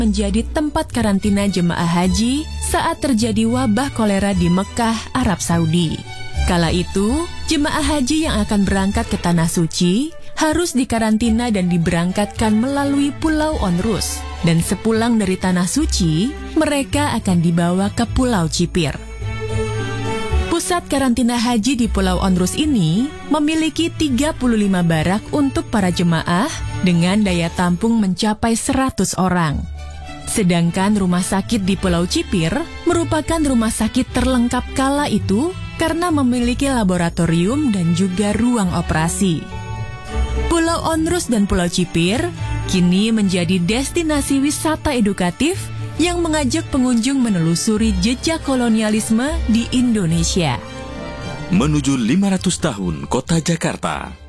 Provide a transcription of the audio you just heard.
menjadi tempat karantina jemaah haji saat terjadi wabah kolera di Mekah, Arab Saudi. Kala itu, jemaah haji yang akan berangkat ke Tanah Suci harus dikarantina dan diberangkatkan melalui Pulau Onrus. Dan sepulang dari Tanah Suci, mereka akan dibawa ke Pulau Cipir. Pusat karantina haji di Pulau Onrus ini memiliki 35 barak untuk para jemaah dengan daya tampung mencapai 100 orang. Sedangkan rumah sakit di Pulau Cipir merupakan rumah sakit terlengkap kala itu karena memiliki laboratorium dan juga ruang operasi. Pulau Onrus dan Pulau Cipir kini menjadi destinasi wisata edukatif yang mengajak pengunjung menelusuri jejak kolonialisme di Indonesia. Menuju 500 tahun Kota Jakarta.